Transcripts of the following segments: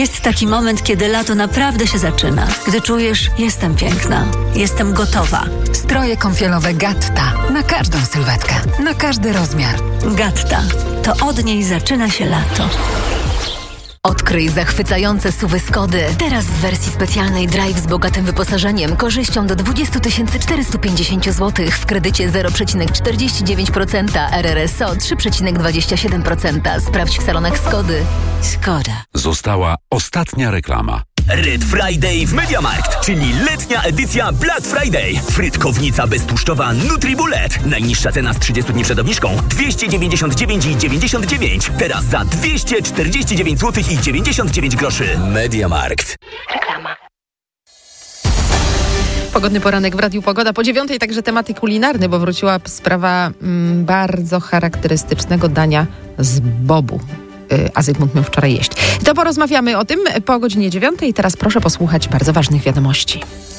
Jest taki moment, kiedy lato naprawdę się zaczyna. Gdy czujesz, jestem piękna, jestem gotowa. Stroje kąpielowe Gatta. Na każdą sylwetkę, na każdy rozmiar. Gatta. To od niej zaczyna się lato. Odkryj zachwycające SUV-y Skody. Teraz w wersji specjalnej Drive z bogatym wyposażeniem, korzyścią do 20 450 zł w kredycie 0,49%, RRSO 3,27%. Sprawdź w salonach Skody. Skoda. Została ostatnia reklama. Red Friday w MediaMarkt, czyli letnia edycja Black Friday. Frytkownica beztłuszczowa Nutribullet. Najniższa cena z 30 dni przed obniżką 299,99. Teraz za 249 zł i 99 groszy. MediaMarkt. Reklama. Pogodny poranek w Radiu Pogoda. Po 9:00 także tematy kulinarne, bo wróciła sprawa bardzo charakterystycznego dania z bobu. A Zygmunt miał wczoraj jeść. To porozmawiamy o tym po godzinie 9:00. Teraz proszę posłuchać bardzo ważnych wiadomości.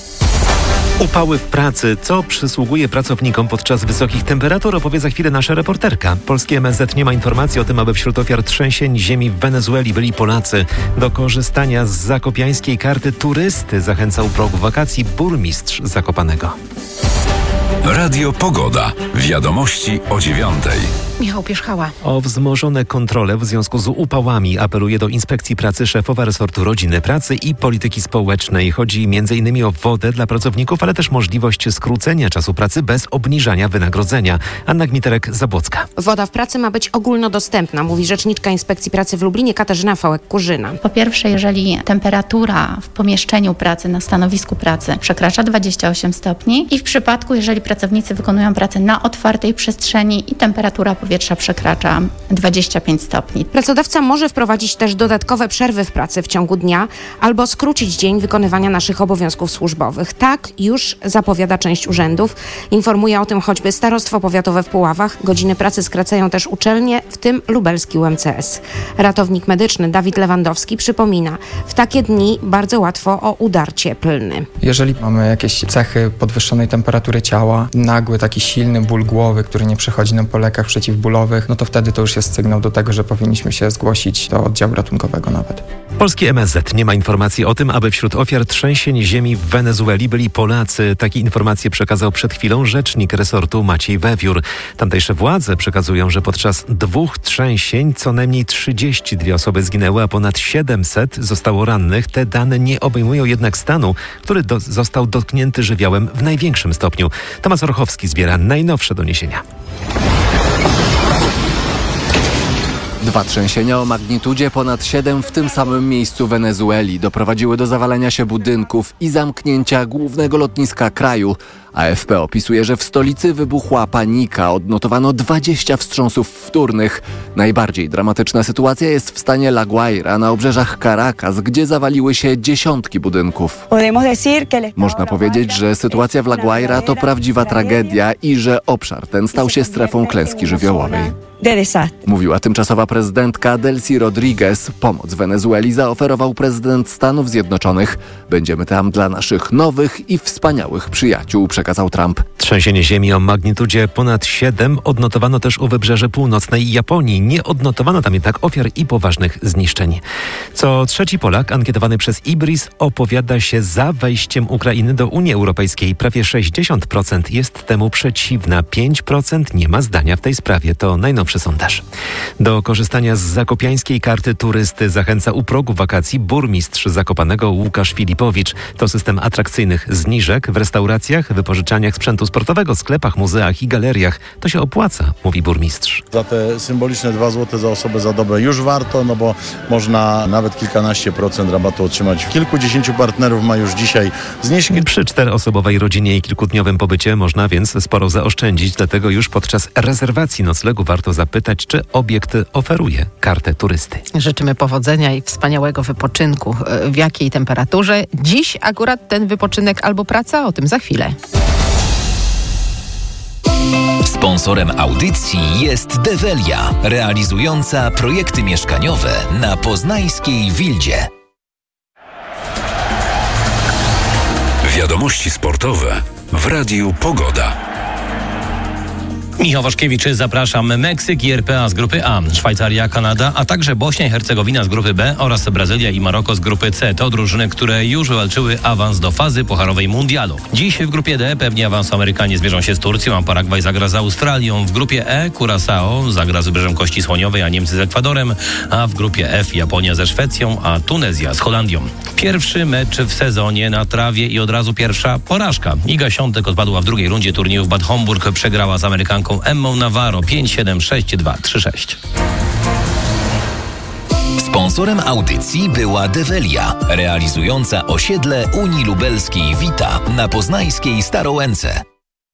Upały w pracy. Co przysługuje pracownikom podczas wysokich temperatur, opowie za chwilę nasza reporterka. Polskie MSZ nie ma informacji o tym, aby wśród ofiar trzęsień ziemi w Wenezueli byli Polacy. Do korzystania z zakopiańskiej karty turysty zachęcał u progu wakacji burmistrz Zakopanego. Radio Pogoda. Wiadomości o 9:00. Michał Pierzchała. O wzmożone kontrole w związku z upałami apeluje do Inspekcji Pracy szefowa resortu Rodziny, Pracy i Polityki Społecznej. Chodzi m.in. o wodę dla pracowników, ale też możliwość skrócenia czasu pracy bez obniżania wynagrodzenia. Anna Gmiterek-Zabłocka. Woda w pracy ma być ogólnodostępna, mówi rzeczniczka Inspekcji Pracy w Lublinie Katarzyna Fałek-Kurzyna. Po pierwsze, jeżeli temperatura w pomieszczeniu pracy, na stanowisku pracy przekracza 28 stopni i w przypadku, jeżeli pracownicy wykonują pracę na otwartej przestrzeni i temperatura powietrza przekracza 25 stopni. Pracodawca może wprowadzić też dodatkowe przerwy w pracy w ciągu dnia albo skrócić dzień wykonywania naszych obowiązków służbowych. Tak już zapowiada część urzędów. Informuje o tym choćby Starostwo Powiatowe w Puławach. Godziny pracy skracają też uczelnie, w tym lubelski UMCS. Ratownik medyczny Dawid Lewandowski przypomina, w takie dni bardzo łatwo o udar cieplny. Jeżeli mamy jakieś cechy podwyższonej temperatury ciała, nagły taki silny ból głowy, który nie przechodzi nam po lekach przeciwbólowych, no to wtedy to już jest sygnał do tego, że powinniśmy się zgłosić do oddziału ratunkowego nawet. Polski MSZ nie ma informacji o tym, aby wśród ofiar trzęsień ziemi w Wenezueli byli Polacy. Takie informacje przekazał przed chwilą rzecznik resortu Maciej Wewiór. Tamtejsze władze przekazują, że podczas 2 trzęsień co najmniej 32 osoby zginęły, a ponad 700 zostało rannych. Te dane nie obejmują jednak stanu, który został dotknięty żywiołem w największym stopniu. Tomasz Orchowski zbiera najnowsze doniesienia. 2 trzęsienia o magnitudzie ponad 7 w tym samym miejscu Wenezueli doprowadziły do zawalenia się budynków i zamknięcia głównego lotniska kraju. AFP opisuje, że w stolicy wybuchła panika, odnotowano 20 wstrząsów wtórnych. Najbardziej dramatyczna sytuacja jest w stanie La Guaira na obrzeżach Caracas, gdzie zawaliły się dziesiątki budynków. Można powiedzieć, że sytuacja w La Guaira to prawdziwa tragedia i że obszar ten stał się strefą klęski żywiołowej. Mówiła tymczasowa prezydentka Delcy Rodriguez. Pomoc Wenezueli zaoferował prezydent Stanów Zjednoczonych. Będziemy tam dla naszych nowych i wspaniałych przyjaciół, przekazał Trump. Trzęsienie ziemi o magnitudzie ponad 7 odnotowano też u wybrzeży północnej Japonii. Nie odnotowano tam jednak ofiar i poważnych zniszczeń. Co trzeci Polak ankietowany przez Ibris opowiada się za wejściem Ukrainy do Unii Europejskiej. Prawie 60% jest temu przeciwna. 5% nie ma zdania w tej sprawie. To najnowszy sondaż. Do korzystania z zakopiańskiej karty turysty zachęca u progu wakacji burmistrz Zakopanego Łukasz Filipowicz. To system atrakcyjnych zniżek w restauracjach, wypożyczalniach sprzętu sportowego, sklepach, muzeach i galeriach. To się opłaca, mówi burmistrz. Za te symboliczne 2 zł za osobę za dobę już warto, no bo można nawet kilkanaście procent rabatu otrzymać. Kilkudziesięciu partnerów ma już dzisiaj zniżki. Przy 4-osobowej rodzinie i kilkudniowym pobycie można więc sporo zaoszczędzić, dlatego już podczas rezerwacji noclegu warto zapytać, czy obiekt oferuje kartę turysty. Życzymy powodzenia i wspaniałego wypoczynku. W jakiej temperaturze? Dziś akurat ten wypoczynek albo praca? O tym za chwilę. Sponsorem audycji jest Develia, realizująca projekty mieszkaniowe na poznańskiej Wildzie. Wiadomości sportowe w Radiu Pogoda. Michał Waszkiewicz, zapraszam. Meksyk i RPA z grupy A, Szwajcaria, Kanada, a także Bośnia i Hercegowina z grupy B oraz Brazylia i Maroko z grupy C. To drużyny, które już wywalczyły awans do fazy pucharowej mundialu. Dziś w grupie D pewnie awans Amerykanie zmierzą się z Turcją, a Paragwaj zagra z Australią. W grupie E Curaçao zagra z Wybrzeżem Kości Słoniowej, a Niemcy z Ekwadorem, a w grupie F Japonia ze Szwecją, a Tunezja z Holandią. Pierwszy mecz w sezonie na trawie i od razu pierwsza porażka. Iga Świątek odpadła w drugiej rundzie turnieju w Bad Homburg, przegrała z Amerykanką Emmą Navarro 5-7, 6-2, 3-6. Sponsorem audycji była Develia, realizująca osiedle Unii Lubelskiej Wita na poznańskiej Starołęce.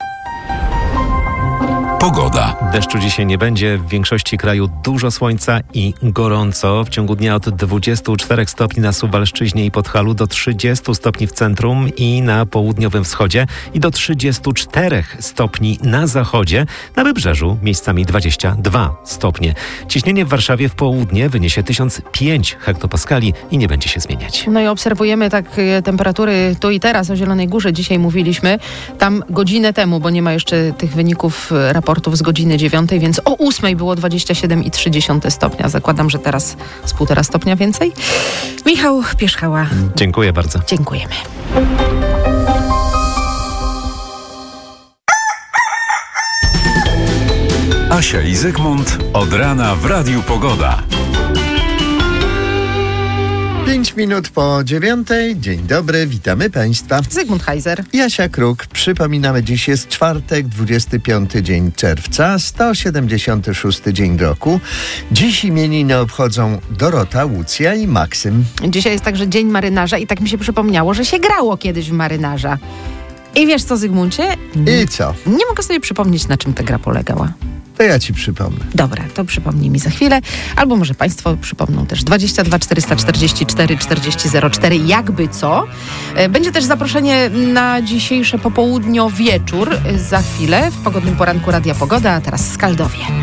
Pogoda. Deszczu dzisiaj nie będzie. W większości kraju dużo słońca i gorąco. W ciągu dnia od 24 stopni na Suwalszczyźnie i Podhalu do 30 stopni w centrum i na południowym wschodzie i do 34 stopni na zachodzie. Na wybrzeżu miejscami 22 stopnie. Ciśnienie w Warszawie w południe wyniesie 1005 hektopaskali i nie będzie się zmieniać. No i obserwujemy tak temperatury tu i teraz o Zielonej Górze. Dzisiaj mówiliśmy tam godzinę temu, bo nie ma jeszcze tych wyników raportów z godziny 9, więc o 8 było 27,3 stopnia. Zakładam, że teraz z 1,5 stopnia więcej. Michał Pierzchała. Dziękuję bardzo. Dziękujemy. Asia i Zygmunt od rana w Radiu Pogoda. 5 minut po 9. Dzień dobry, witamy Państwa. Zygmunt Heiser. Jasia Kruk. Przypominamy, dziś jest czwartek, 25 dzień czerwca, 176 dzień roku. Dziś imieniny obchodzą Dorota, Łucja i Maksym. Dzisiaj jest także Dzień Marynarza i tak mi się przypomniało, że się grało kiedyś w marynarza. I wiesz co, Zygmuncie? I co? Nie mogę sobie przypomnieć, na czym ta gra polegała. To ja ci przypomnę. Dobra, to przypomnij mi za chwilę. Albo może Państwo przypomną też. 22 444 40 04. Jakby co. Będzie też zaproszenie na dzisiejsze popołudnio wieczór za chwilę w pogodnym poranku Radia Pogoda, a teraz Skaldowie.